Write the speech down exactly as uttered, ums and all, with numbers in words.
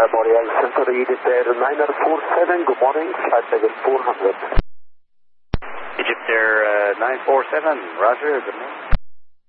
Boreal Center, Egyptair nine four seven, good morning, flight level four hundred. Egyptair uh, nine four seven, roger, good morning.